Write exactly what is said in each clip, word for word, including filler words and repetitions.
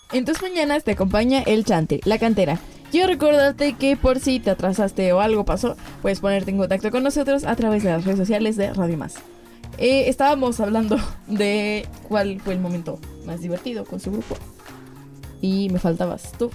En tus mañanas te acompaña el chante, la cantera. Quiero recordarte que por si te atrasaste o algo pasó, puedes ponerte en contacto con nosotros a través de las redes sociales de Radio Más. Eh, estábamos hablando de cuál fue el momento más divertido con su grupo. Y me faltabas tú.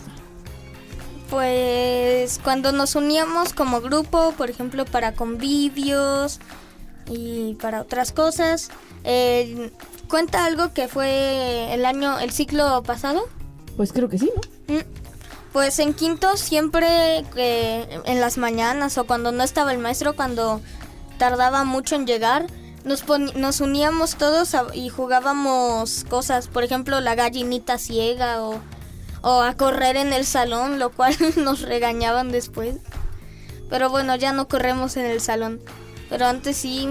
Pues cuando nos uníamos como grupo, por ejemplo, para convivios y para otras cosas. Eh, ¿Cuenta algo que fue el año, el ciclo pasado? Pues creo que sí, ¿no? Mm. Pues en quinto siempre eh, en las mañanas o cuando no estaba el maestro, cuando tardaba mucho en llegar, nos, pon- nos uníamos todos a- y jugábamos cosas, por ejemplo la gallinita ciega o, o a correr en el salón, lo cual nos regañaban después. Pero bueno, ya no corremos en el salón. Pero antes sí,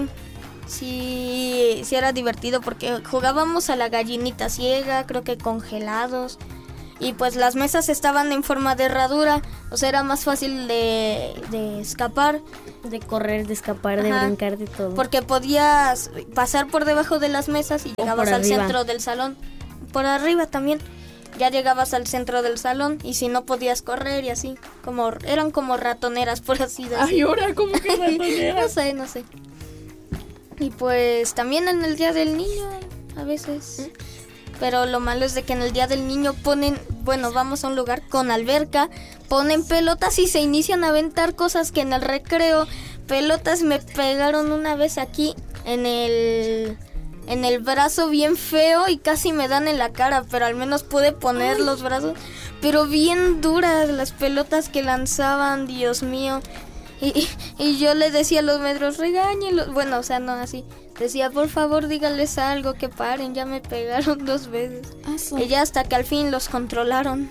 sí, sí era divertido porque jugábamos a la gallinita ciega, creo que congelados. Y pues las mesas estaban en forma de herradura, o sea, era más fácil de, de escapar. De correr, de escapar, de Ajá. brincar, de todo. Porque podías pasar por debajo de las mesas y O llegabas por al arriba. centro del salón. Por arriba también. Ya llegabas al centro del salón y si no podías correr y así. Como eran como ratoneras, por así decirlo. Ay, ahora, ¿cómo que No ratoneras? sé, no sé. Y pues también en el Día del Niño, a veces. Pero lo malo es de que en el Día del Niño ponen, bueno, vamos a un lugar con alberca, ponen pelotas y se inician a aventar cosas que en el recreo, pelotas me pegaron una vez aquí en el en el brazo bien feo y casi me dan en la cara, pero al menos pude poner Ay. los brazos, pero bien duras las pelotas que lanzaban, Dios mío. Y, y, y yo le decía a los maestros, regáñenlos, bueno, o sea, no así. Decía, por favor, díganles algo, que paren, ya me pegaron dos veces. Eso. Y ya hasta que al fin los controlaron.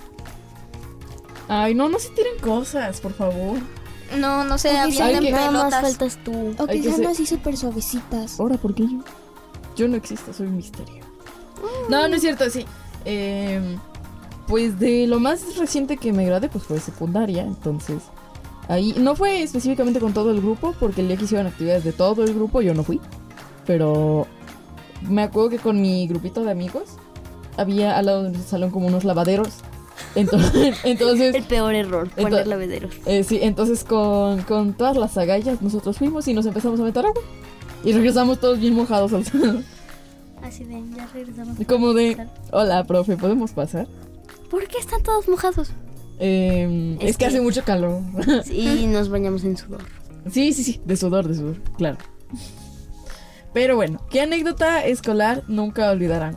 Ay, no, no se tiren cosas, por favor. No, no sé, Ok, habían hay en que- Nada más pelotas. faltas tú. O Hay que quizás ser- no así súper suavecitas. Ahora, ¿por qué yo? Yo no existo, soy un misterio. No, no es cierto, sí. Eh, pues de lo más reciente que me gradué, pues fue secundaria, entonces... Ahí, no fue específicamente con todo el grupo, porque el día que hicieron actividades de todo el grupo yo no fui. Pero me acuerdo que con mi grupito de amigos había al lado del salón como unos lavaderos. Entonces, entonces El peor error, poner Entonces- lavaderos. eh, sí, entonces con, con todas las agallas nosotros fuimos y nos empezamos a meter agua. Y regresamos todos bien mojados al salón. Así de, ya regresamos. Como de, hola, profe, ¿podemos pasar? ¿Por qué están todos mojados? Eh, es, Es que que- hace mucho calor. Sí, nos bañamos en sudor. Sí, sí, sí, de sudor, de sudor, claro. Pero bueno, ¿qué anécdota escolar nunca olvidarán?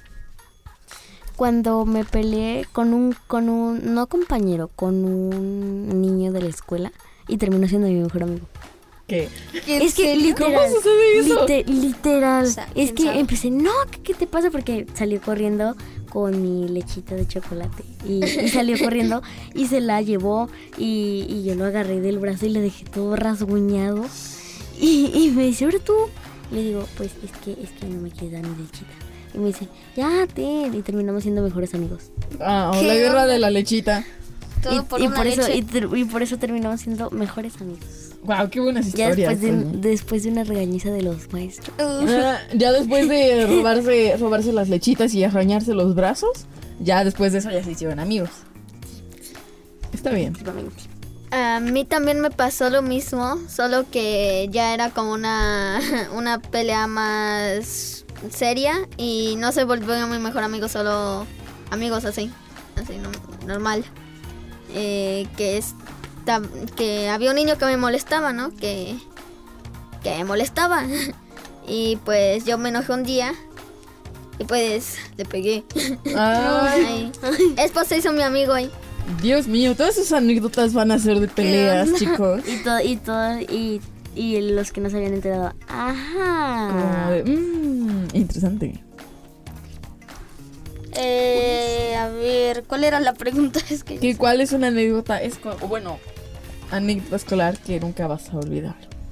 Cuando me peleé con un, con un, no compañero, con un niño de la escuela y terminó siendo mi mejor amigo. ¿Qué? Es que ¿Cómo literal, sucede eso? lite- literal, O sea, es ¿quién que sabe? empecé, no, ¿qué, qué te pasa? Porque salió corriendo con mi lechita de chocolate y, y salió corriendo y se la llevó y, y yo lo agarré del brazo y le dejé todo rasguñado y, y me dice, ahora tú, le digo, pues es que, es que no me quieres dar mi lechita. Y me dice, ya, ten, y terminamos siendo mejores amigos. Ah, o ¿Qué la guerra onda? de la lechita. Todo y, por y una por eso, leche. y, ter- y por eso terminamos siendo mejores amigos. Wow, qué buenas Ya historias. después de, oye. después de una regañiza de los maestros. Uf. Ah, ya después de robarse, robarse las lechitas y arrañarse los brazos, ya después de eso ya se hicieron amigos. Está bien. Efectivamente. A mí también me pasó lo mismo, solo que ya era como una, una pelea más seria y no se volvió mi mejor amigo, solo amigos así, así no, normal. Eh, que es tam- que había un niño que me molestaba, ¿no? Que, que me molestaba y pues yo me enojé un día y pues le pegué. Ay, Ahí. Después se hizo mi amigo ahí. Dios mío, todas sus anécdotas van a ser de peleas, chicos. Y todo, y todo, y, y los que no se habían enterado. Como Ajá. de, mmm, interesante. Eh, a ver, ¿cuál era la pregunta? Es que ¿Qué, ¿Cuál es una anécdota escolar, o bueno, anécdota escolar que nunca vas a olvidar?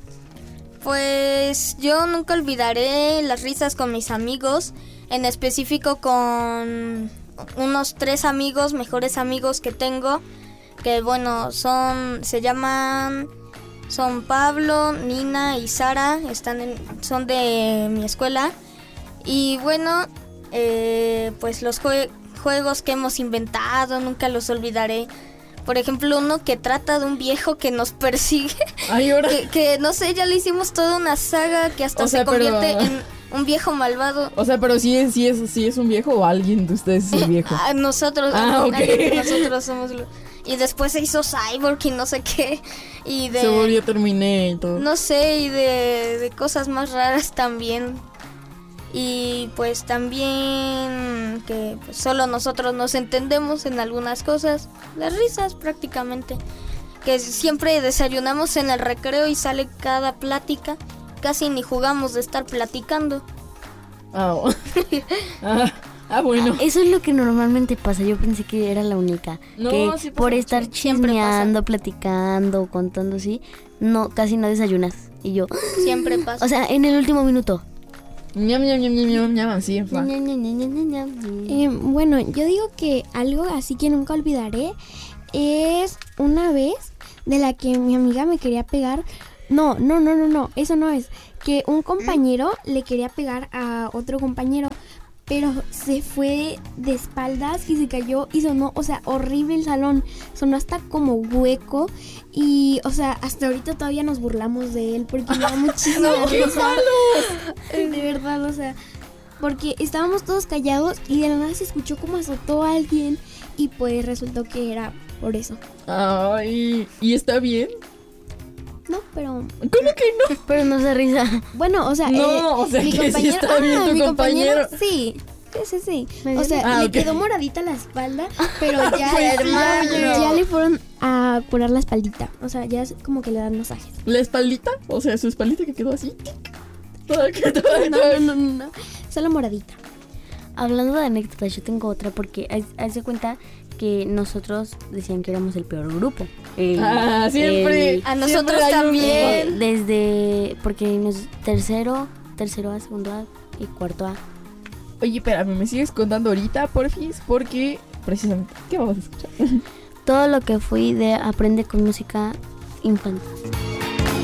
Pues yo nunca olvidaré las risas con mis amigos, en específico con unos tres amigos, mejores amigos que tengo, que bueno, son, se llaman, son Pablo, Nina y Sara, están en, son de mi escuela, y bueno, eh, pues los jue- juegos que hemos inventado, nunca los olvidaré. Por ejemplo, uno que trata de un viejo que nos persigue. Ay, ahora. Que, que no sé, ya le hicimos toda una saga que hasta O sea, se convierte pero- en un viejo malvado. O sea, pero sí, es- sí, es, sí es un viejo o alguien de ustedes es el viejo. A nosotros, Ah, a- ok. a- nosotros somos lo- y después se hizo Cyborg y no sé qué. Y de Se volvió Terminator. no sé, y de, de cosas más raras también. Y pues también que pues, solo nosotros nos entendemos en algunas cosas. Las risas prácticamente. Que siempre desayunamos en el recreo y sale cada plática. Casi ni jugamos de estar platicando. Ah, oh. ah, ah, bueno. Eso es lo que normalmente pasa. Yo pensé que era la única. No, que sí pasa por mucho. estar Siempre chismeando, platicando, contando así, no, casi no desayunas. Y yo, Siempre pasa. o sea, en el último minuto. Ñam, ñam, ñam, ñam, ñam, ñam, así en fa. Ña, ña, ña, ña, ña, ña, ña. Eh, bueno, yo digo que algo así que nunca olvidaré es una vez de la que mi amiga me quería pegar. No, no, no, no, no, eso no es. Que un compañero le quería pegar a otro compañero, pero se fue de espaldas y se cayó y sonó, o sea, horrible el salón. Sonó hasta como hueco y, o sea, hasta ahorita todavía nos burlamos de él porque me da muchísimo risa. De verdad, o sea, porque estábamos todos callados y de la nada se escuchó como azotó a alguien y pues resultó que era por eso. Ay, ¿y está bien? No, pero ¿Cómo que no? Pero no se risa. bueno, o sea, No, eh, o sea, mi que sí compañero, está bien ah, tu mi compañero, compañero. sí. Sí, sí, sí. Me O sea, Ah, le ok. quedó moradita la espalda, pero ya, Pues, hermano, hermano. ya le fueron a curar la espaldita. O sea, ya es como que le dan masajes. ¿La espaldita? O sea, su espaldita que quedó así. Toda- que toda- No, no, no, no, no. Solo moradita. Hablando de anécdotas, yo tengo otra porque haz haz de cuenta que nosotros decían que éramos el peor grupo. El- Ah, siempre. el- A nosotros siempre hay un- también. eh, desde, porque nos, tercero, tercero A, segundo A y cuarto A. Oye, espérame, ¿me sigues contando ahorita, porfis? Porque, precisamente, ¿qué vamos a escuchar? Todo lo que fui de Aprende con Música Infantil.